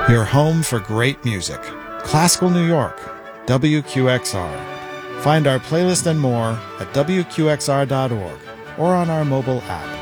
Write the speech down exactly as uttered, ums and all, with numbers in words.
Your home for great music. Classical New York, W Q X R. Find our playlist and more at W Q X R dot org or on our mobile app.